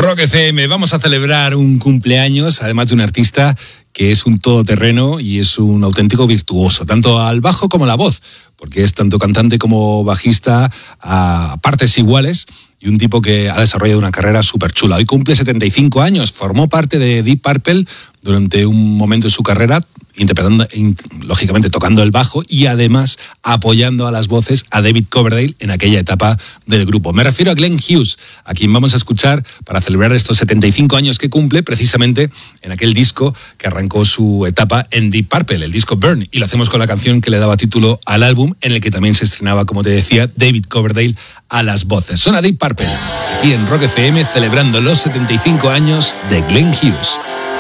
Rock FM, vamos a celebrar un cumpleaños, además de un artista que es un todoterreno y es un auténtico virtuoso, tanto al bajo como a la voz, porque es tanto cantante como bajista a partes iguales y un tipo que ha desarrollado una carrera súper chula. Hoy cumple 75 años, formó parte de Deep Purple durante un momento de su carrera, interpretando, lógicamente tocando el bajo y además apoyando a las voces a David Coverdale en aquella etapa del grupo. Me refiero a Glenn Hughes, a quien vamos a escuchar para celebrar estos 75 años que cumple precisamente en aquel disco que arrancó su etapa en Deep Purple, el disco Burn, y lo hacemos con la canción que le daba título al álbum, en el que también se estrenaba, como te decía, David Coverdale a las voces. Suena Deep Purple, aquí en Rock FM, celebrando los 75 años de Glenn Hughes.